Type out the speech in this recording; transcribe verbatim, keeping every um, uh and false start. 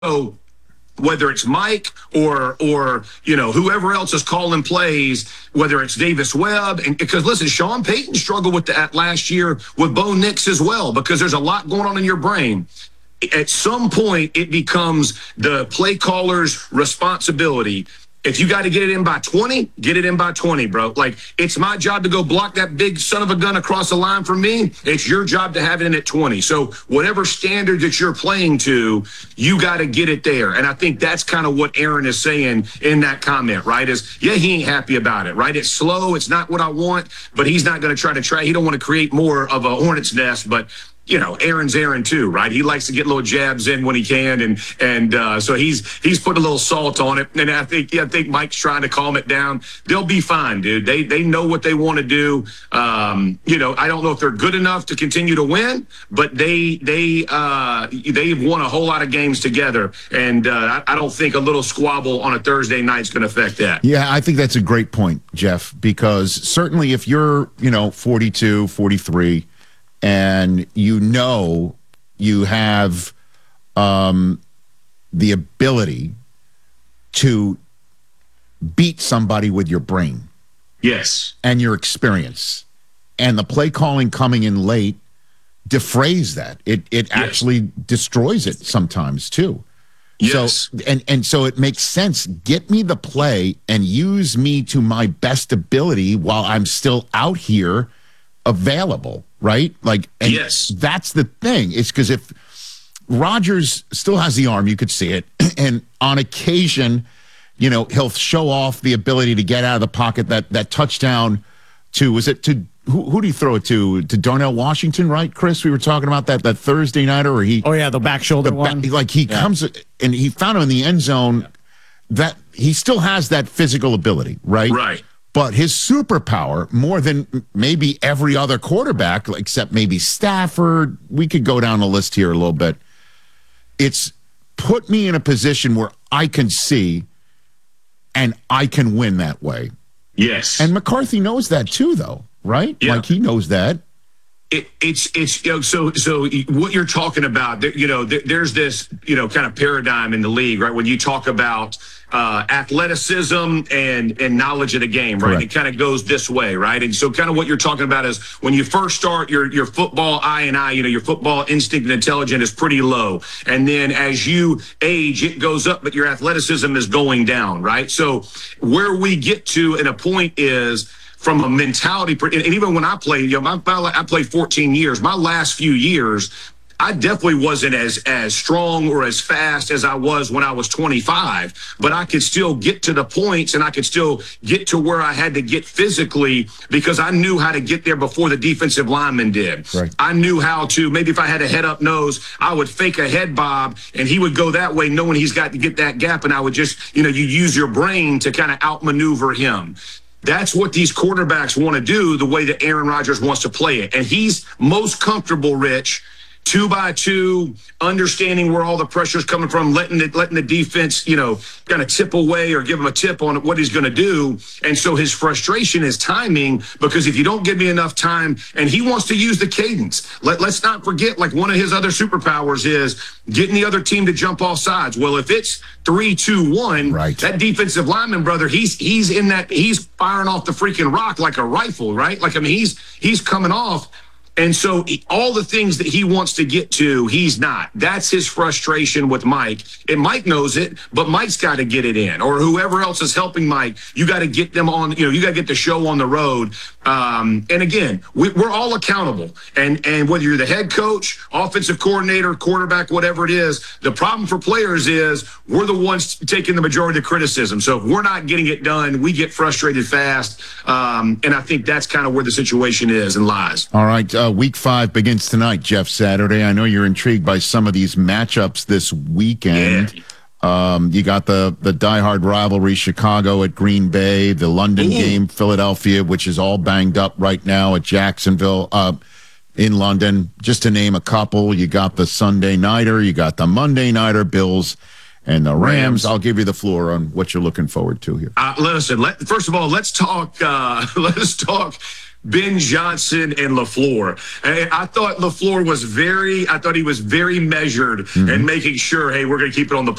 So whether it's Mike or or you know whoever else is calling plays, whether it's Davis Webb, and because listen, Sean Payton struggled with that last year with Bo Nix as well, because there's a lot going on in your brain. At some point, it becomes the play caller's responsibility. If you got to get it in by twenty, get it in by twenty, bro. Like, it's my job to go block that big son of a gun across the line for me. It's your job to have it in at twenty. So whatever standard that you're playing to, you got to get it there. And I think that's kind of what Aaron is saying in that comment, right? Is, yeah, he ain't happy about it, right? It's slow. It's not what I want, but he's not going to try to try. He don't want to create more of a hornet's nest, but you know, Aaron's Aaron too, right? He likes to get little jabs in when he can, and and uh, so he's he's put a little salt on it. And I think yeah, I think Mike's trying to calm it down. They'll be fine, dude. They they know what they want to do. Um, you know, I don't know if they're good enough to continue to win, but they they uh, they've won a whole lot of games together, and uh, I, I don't think a little squabble on a Thursday night is going to affect that. Yeah, I think that's a great point, Jeff, because certainly if you're you know forty-two, forty-three. And you know you have um, the ability to beat somebody with your brain. Yes. And your experience. And the play calling coming in late defrays that. It it yes. actually destroys it sometimes too. Yes. So, and, and so it makes sense. Get me the play and use me to my best ability while I'm still out here available. Right? Like, and yes. that's the thing. It's because if Rodgers still has the arm, you could see it. And on occasion, you know, he'll show off the ability to get out of the pocket. That that touchdown to, was it to, who, who do you throw it to? To Darnell Washington, right, Chris? We were talking about that that Thursday nighter where he. Oh, yeah, the back shoulder the one. Back, like, he yeah. comes and he found him in the end zone. Yeah. That he still has that physical ability, right? Right. But his superpower, more than maybe every other quarterback, except maybe Stafford, we could go down the list here a little bit. It's put me in a position where I can see and I can win that way. Yes. And McCarthy knows that too, though, right? Yeah. Like, he knows that. It, it's it's you know so so what you're talking about, you know there, there's this you know kind of paradigm in the league, right? When you talk about uh, athleticism and and knowledge of the game, right? Correct. It kind of goes this way, right? And so kind of what you're talking about is when you first start your your football I and I, you know, your football instinct and intelligence is pretty low, and then as you age, it goes up, but your athleticism is going down, right? So where we get to in a point is, from a mentality, and even when I played, you know, my, I played fourteen years. My last few years, I definitely wasn't as as strong or as fast as I was when I was twenty-five, but I could still get to the points and I could still get to where I had to get physically because I knew how to get there before the defensive lineman did. Right. I knew how to, maybe if I had a head up nose, I would fake a head bob and he would go that way knowing he's got to get that gap, and I would just, you know, you use your brain to kind of outmaneuver him. That's what these quarterbacks want to do, the way that Aaron Rodgers wants to play it. And he's most comfortable, Rich, two by two, understanding where all the pressure is coming from, letting the, letting the defense, you know, kind of tip away or give him a tip on what he's going to do. And so his frustration is timing, because if you don't give me enough time, and he wants to use the cadence. Let, let's not forget, like, one of his other superpowers is getting the other team to jump off sides. Well, if it's three, two, one, right, that defensive lineman, brother, he's he's in that, he's firing off the freaking rock like a rifle, right? Like, I mean, he's he's coming off. And so all the things that he wants to get to, he's not. That's his frustration with Mike. And Mike knows it, but Mike's got to get it in. Or whoever else is helping Mike, you got to get them on, you know, you got to get the show on the road. Um, and again, we, we're all accountable. And and whether you're the head coach, offensive coordinator, quarterback, whatever it is, the problem for players is we're the ones taking the majority of the criticism. So if we're not getting it done, we get frustrated fast. Um, and I think that's kind of where the situation is and lies. All right. Uh, week five begins tonight, Jeff Saturday. I know you're intrigued by some of these matchups this weekend. Yeah. Um, you got the, the diehard rivalry, Chicago at Green Bay, the London Ooh. game, Philadelphia, which is all banged up right now at Jacksonville, uh, in London, just to name a couple. You got the Sunday nighter, you got the Monday nighter, Bills and the Rams. Rams. I'll give you the floor on what you're looking forward to here. Uh, listen, let, first of all, let's talk, uh, let's talk Ben Johnson and LaFleur. And I thought LaFleur was very, I thought he was very measured mm-hmm. and making sure, hey, we're going to keep it on the